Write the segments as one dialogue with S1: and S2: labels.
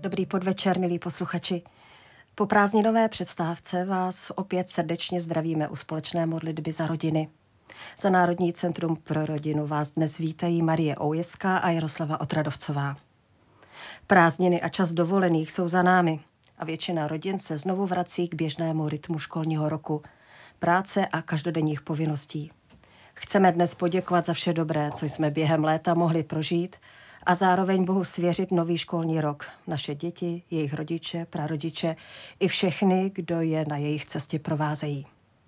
S1: Dobrý podvečer, milí posluchači. Po prázdninové přestávce vás opět srdečně zdravíme u společné modlitby za rodiny. Za Národní centrum pro rodinu vás dnes vítají Marie Oujeská a Jaroslava Otradovcová. Prázdniny a čas dovolených jsou za námi a většina rodin se znovu vrací k běžnému rytmu školního roku, práce a každodenních povinností. Chceme dnes poděkovat za vše dobré, co jsme během léta mohli prožít, a zároveň Bohu svěřit nový školní rok. Naše děti, jejich rodiče, prarodiče i všechny, kdo je na jejich cestě provázejí.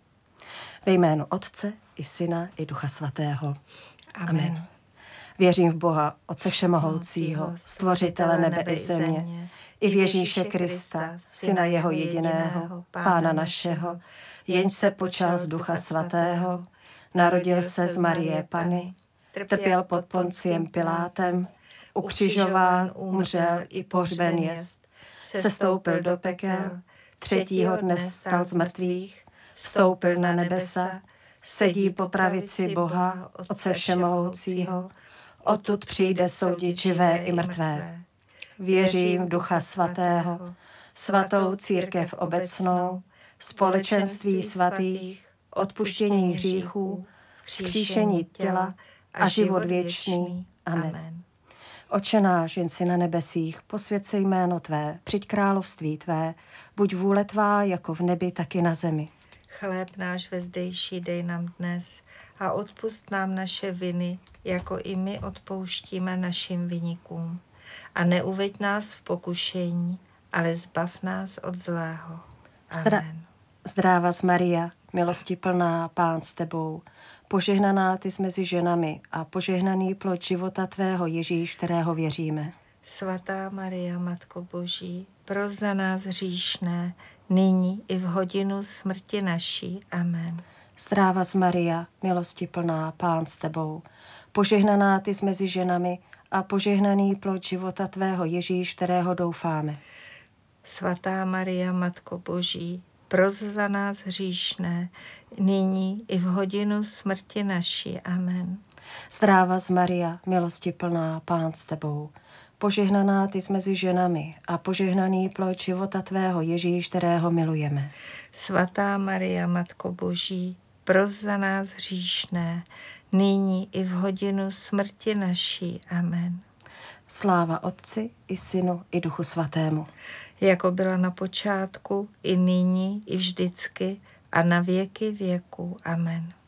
S1: Ve jménu Otce i Syna i Ducha Svatého. Amen. Věřím v Boha, Otce všemohoucího, stvořitele nebe i země, i v Ježíše Krista, Syna jeho jediného, Pána našeho, jenž se počal z Ducha Svatého, narodil se z Marie Panny, trpěl pod Ponciem Pilátem, ukřižován, umřel i pohřben jest, sestoupil do pekel, třetího dne vstal z mrtvých, vstoupil na nebesa, sedí po pravici Boha, Otce všemohoucího, odtud přijde soudit živé i mrtvé. Věřím v Ducha Svatého, svatou církev obecnou, společenství svatých, odpuštění hříchů, vzkříšení těla a život věčný. Amen. Otče náš, jen si na nebesích, posvěť se jméno tvé, přijď království tvé, buď vůle tvá jako v nebi, tak i na zemi.
S2: Chléb náš vezdejší dej nám dnes a odpusť nám naše viny, jako i my odpouštíme našim viníkům. A neuveď nás v pokušení, ale zbav nás od zlého. Amen.
S1: Zdráva z Maria, milosti plná, Pán s tebou, požehnaná ty jsi mezi ženami a požehnaný plod života tvého Ježíš, kterého věříme.
S2: Svatá Maria, Matko Boží, pros za nás hříšné, nyní i v hodinu smrti naší. Amen.
S1: Zdráva z Maria, milosti plná, Pán s tebou, požehnaná ty jsi mezi ženami a požehnaný plod života tvého Ježíš, kterého doufáme.
S2: Svatá Maria, Matko Boží, pros za nás hříšné, nyní i v hodinu smrti naší. Amen.
S1: Zdráva z Maria, milosti plná, Pán s tebou, požehnaná ty jsi mezi ženami a požehnaný plod života tvého Ježíš, kterého milujeme.
S2: Svatá Maria, Matko Boží, pros za nás hříšné, nyní i v hodinu smrti naší. Amen.
S1: Sláva Otci i Synu i Duchu Svatému.
S2: Jako byla na počátku, i nyní, i vždycky, a na věky věků. Amen.